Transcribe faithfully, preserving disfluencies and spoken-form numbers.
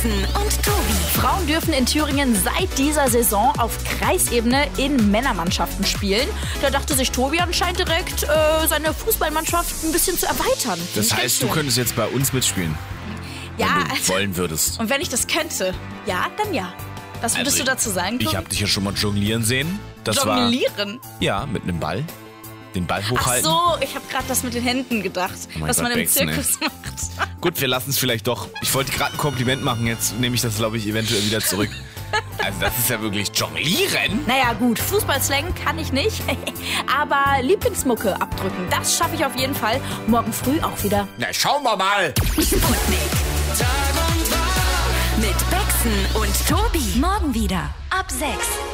Und Tobi. Frauen dürfen in Thüringen seit dieser Saison auf Kreisebene in Männermannschaften spielen. Da dachte sich Tobi anscheinend direkt, äh, seine Fußballmannschaft ein bisschen zu erweitern. Das heißt, du könntest jetzt bei uns mitspielen, ja, wenn du also, wollen würdest. und wenn ich das könnte, ja, dann ja. Was würdest Also du dazu sagen, Tobi? Ich habe dich ja schon mal jonglieren sehen. Das Jonglieren? War, ja, mit einem Ball. Den Ball Ach hochhalten. so, ich habe gerade das mit den Händen gedacht, Oh mein was Gott, man im Bexen, ey. Zirkus macht. Gut, wir lassen es vielleicht doch. Ich wollte gerade ein Kompliment machen, jetzt nehme ich das, glaube ich, eventuell wieder zurück. Also das ist ja wirklich Jonglieren. Naja gut, Fußballslang kann ich nicht, aber Lieblingsmucke abdrücken, das schaffe ich auf jeden Fall. Morgen früh auch wieder. Na, schauen wir mal. Sputnik. Tag und Wach. Mit Bexen und Tobi. Morgen wieder ab sechs.